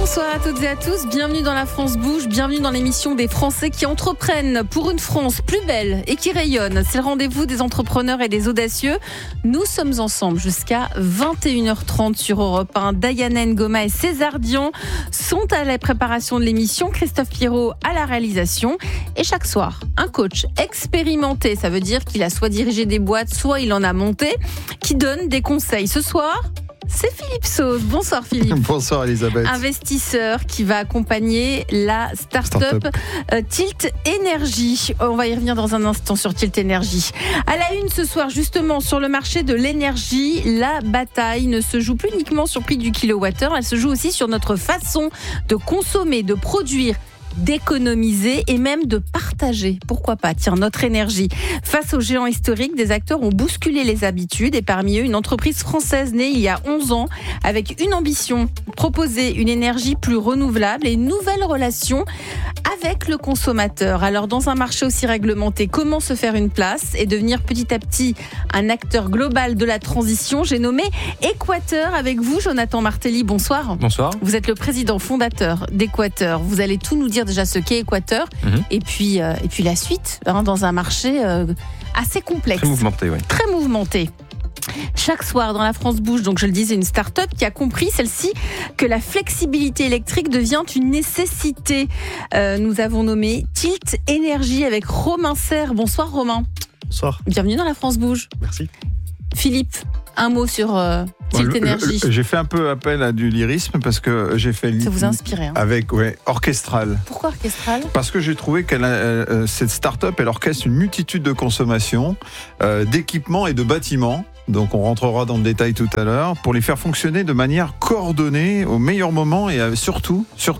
Bonsoir à toutes et à tous, bienvenue dans La France Bouge, bienvenue dans l'émission des Français qui entreprennent pour une France plus belle et qui rayonne. C'est le rendez-vous des entrepreneurs et des audacieux. Nous sommes ensemble jusqu'à 21h30 sur Europe 1. Diana Ngoma et César Dion sont à la préparation de l'émission, Christophe Pierrot à la réalisation. Et chaque soir, un coach expérimenté, ça veut dire qu'il a soit dirigé des boîtes, soit il en a monté, qui donne des conseils. Ce soir, c'est Philippe Sauze. Bonsoir Philippe. Bonsoir Elisabeth. Investisseur qui va accompagner la start-up Tilt Energy. On va y revenir dans un instant sur Tilt Energy. À la une ce soir, justement, sur le marché de l'énergie, la bataille ne se joue plus uniquement sur le prix du kilowattheure, elle se joue aussi sur notre façon de consommer, de produire, d'économiser et même de partager, pourquoi pas, notre énergie. Face aux géants historiques, des acteurs ont bousculé les habitudes et parmi eux, une entreprise française née il y a 11 ans avec une ambition, proposer une énergie plus renouvelable et une nouvelle relation avec le consommateur. Alors, dans un marché aussi réglementé, comment se faire une place et devenir petit à petit un acteur global de la transition? J'ai nommé Équateur avec vous, Jonathan Martelly. Bonsoir. Bonsoir. Vous êtes le président fondateur d'Équateur. Vous allez tout nous dire déjà ce qu'est Équateur et puis la suite dans un marché assez complexe. Très mouvementé, oui. Très mouvementé. Chaque soir dans La France Bouge, donc je le disais, une start-up qui a compris, celle-ci, que la flexibilité électrique devient une nécessité. Nous avons nommé Tilt Energy avec Romain Serre. Bonsoir Romain. Bonsoir. Bienvenue dans La France Bouge. Merci. Philippe, un mot sur Tilt Energy. J'ai fait un peu appel à du lyrisme parce que j'ai fait Ça vous inspire, avec orchestral. Pourquoi orchestral? Parce que j'ai trouvé que cette start-up, elle orchestre une multitude de consommations, d'équipements et de bâtiments. Donc on rentrera dans le détail tout à l'heure pour les faire fonctionner de manière coordonnée au meilleur moment et surtout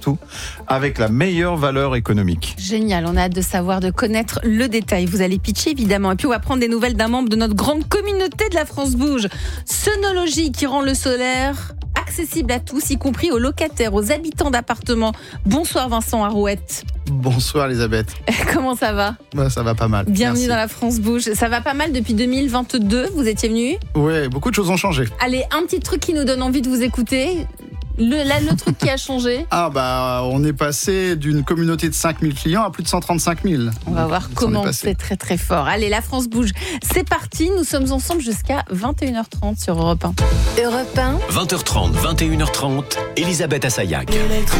avec la meilleure valeur économique. Génial, on a hâte de savoir, de connaître le détail. Vous allez pitcher évidemment et puis on va prendre des nouvelles d'un membre de notre grande communauté de La France Bouge. Sonologie qui rend le solaire accessible à tous, y compris aux locataires, aux habitants d'appartements. Bonsoir Vincent Arouette. Bonsoir Elisabeth. Comment ça va? Ça va pas mal. Bienvenue Merci. dans La France Bouge. Ça va pas mal depuis 2022, vous étiez venu? Ouais, beaucoup de choses ont changé. Allez, un petit truc qui nous donne envie de vous écouter. Le truc qui a changé. On est passé d'une communauté de 5000 clients à plus de 135 000. On va voir comment c'est très très fort. Allez, La France Bouge, c'est parti. Nous sommes ensemble jusqu'à 21h30 sur Europe 1. Europe 1. 20h30, 21h30, Elisabeth Assayag.